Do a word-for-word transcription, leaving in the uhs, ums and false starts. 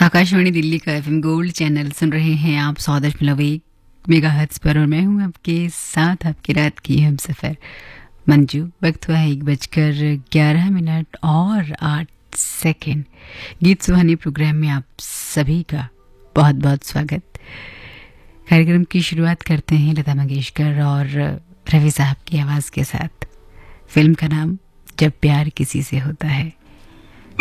आकाशवाणी दिल्ली का FM gold channel सुन रहे हैं आप सौ दशमलव एक मेगाहर्ट्ज पर और मैं हूं आपके साथ आपकी रात की हम सफ़र मंजू। वक्त हुआ है एक बजकर ग्यारह मिनट और आठ सेकंड। गीत सुहानी प्रोग्राम में आप सभी का बहुत बहुत स्वागत। कार्यक्रम की शुरुआत करते हैं लता मंगेशकर और रवि साहब की आवाज़ के साथ। फिल्म का नाम जब प्यार किसी से होता है।